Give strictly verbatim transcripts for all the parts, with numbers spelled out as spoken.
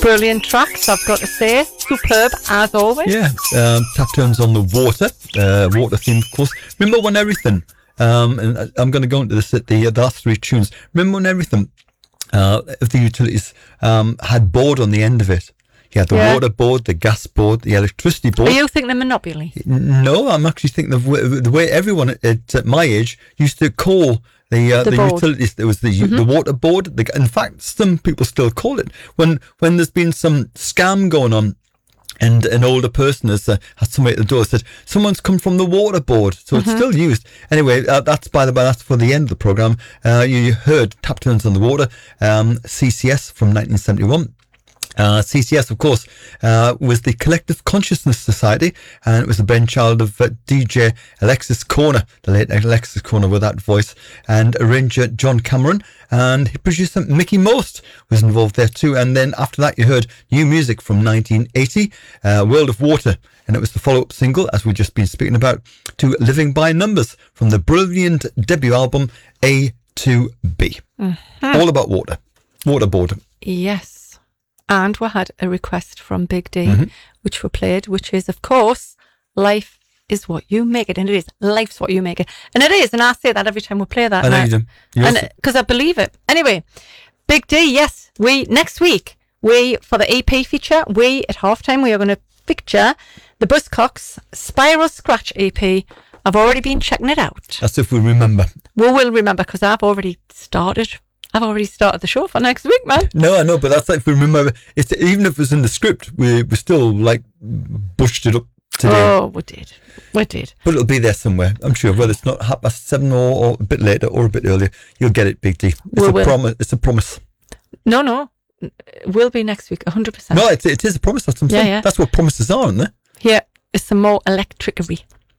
Brilliant tracks, I've got to say. Superb, as always. Yeah, um, Tap Turns on the Water, uh, water theme, of course. Remember When Everything, um, and I'm going to go into this at the, the last three tunes. Remember When Everything, uh, of the utilities, um, had board on the end of it. You had the Yeah. water board, the gas board, the electricity board. Are you thinking the Monopoly? No, I'm actually thinking the way, the way everyone at, at my age used to call the uh, The the, board. utilities. There was the Mm-hmm. the water board. The, in fact, some people still call it when when there's been some scam going on. And an older person has uh, had somebody at the door said someone's come from the water board, so Mm-hmm. it's still used. Anyway, uh, that's by the by. That's for the end of the program. Uh, you, you heard Tap Turns on the Water, um, C C S from nineteen seventy-one. Uh, C C S, of course, uh, was the Collective Consciousness Society, and it was the brainchild of uh, D J Alexis Corner, the late Alexis Corner with that voice, and arranger John Cameron, and producer Mickey Most was involved there too. And then after that, you heard new music from nineteen eighty, uh, World of Water, and it was the follow-up single, as we've just been speaking about, to Living by Numbers from the brilliant debut album A to B. Mm-hmm. All about water, waterboard. Yes. And we had a request from Big D, Mm-hmm. which we played, which is, of course, Life is What You Make It. And it is. Life's what you make it. And it is. And I say that every time we play that. I know you do. You also- Because I believe it. Anyway, Big D, yes. We next week, we, for the E P feature, we, at halftime, we are going to feature the Buzzcocks Spiral Scratch E P. I've already been checking it out. That's if we remember. We will remember, because I've already started. I've already started the show for next week, man. No, I know, but that's like if we remember. It's even if it was in the script, we we still like bushed it up today. Oh, we did. We did. But it'll be there somewhere, I'm sure. Whether it's not half past seven or, or a bit later or a bit earlier, you'll get it, Big D. It's We a will. promise. It's a promise. No, no. It will be next week, one hundred percent. No, it, it is a promise. That's what I'm Yeah, saying. yeah. That's what promises are, aren't they? Here is some more electricity.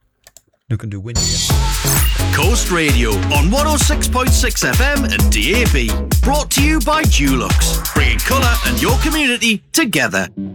You can do wind again. Coast Radio on one oh six point six F M and D A B. Brought to you by Dulux, bringing colour and your community together.